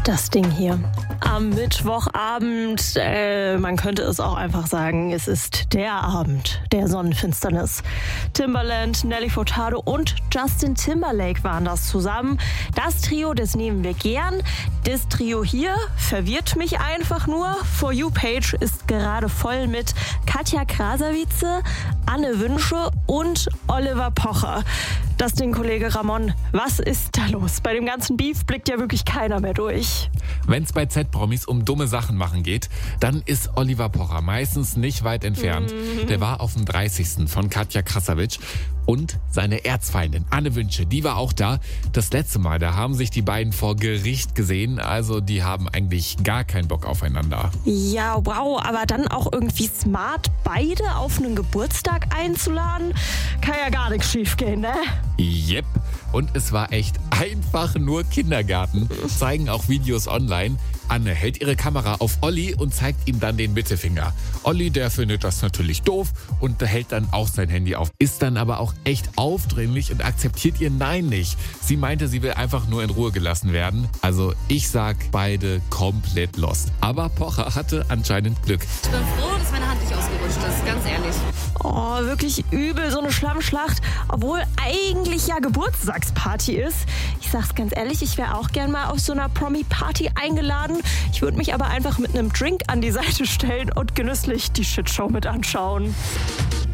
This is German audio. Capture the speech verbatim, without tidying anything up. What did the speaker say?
Das Ding hier. Am Mittwochabend, äh, man könnte es auch einfach sagen, es ist der Abend der Sonnenfinsternis. Timbaland, Nelly Furtado und Justin Timberlake waren das zusammen. Das Trio, das nehmen wir gern. Das Trio hier verwirrt mich einfach nur. For You Page ist gerade voll mit Katja Krasavice, Anne Wünsche und Oliver Pocher. Das Ding, Kollege Ramon, was ist da los? Bei dem ganzen Beef blickt ja wirklich keiner mehr durch. Wenn es bei Z-Promis um dumme Sachen machen geht, dann ist Oliver Pocher meistens nicht weit entfernt. Mhm. Der war auf dem dreißigsten von Katja Krasavice. Und seine Erzfeindin Anne Wünsche, die war auch da. Das letzte Mal, da haben sich die beiden vor Gericht gesehen. Also die haben eigentlich gar keinen Bock aufeinander. Ja, wow, aber dann auch irgendwie smart, beide auf einen Geburtstag einzuladen, kann ja gar nichts schief gehen, ne? Jep. Und es war echt einfach nur Kindergarten. Zeigen auch Videos online. Anne hält ihre Kamera auf Olli und zeigt ihm dann den Mittelfinger. Olli, der findet das natürlich doof und hält dann auch sein Handy auf. Ist dann aber auch echt aufdringlich und akzeptiert ihr Nein nicht. Sie meinte, sie will einfach nur in Ruhe gelassen werden. Also ich sag, beide komplett lost. Aber Pocher hatte anscheinend Glück. Ich bin froh, dass meine Hand nicht ausgerutscht ist, ganz ehrlich. Oh, wirklich übel, so eine Schlammschlacht, obwohl eigentlich ja Geburtstagsparty ist. Ich sag's ganz ehrlich, ich wäre auch gern mal auf so einer Promi-Party eingeladen. Ich würde mich aber einfach mit einem Drink an die Seite stellen und genüsslich die Shitshow mit anschauen.